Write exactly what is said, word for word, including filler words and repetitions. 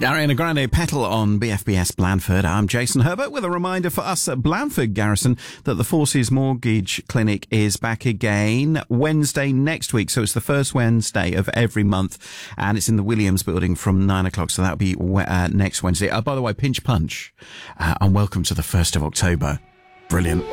Ariana Grande Petal on B F B S Blandford. I'm Jason Herbert with a reminder for us at Blandford Garrison that the Forces Mortgage Clinic is back again Wednesday next week. So it's the first Wednesday of every month, and it's in the Williams building from nine o'clock. So that'll be uh, next Wednesday. Uh, by the way, Pinch Punch, uh, and welcome to the first of October. Brilliant.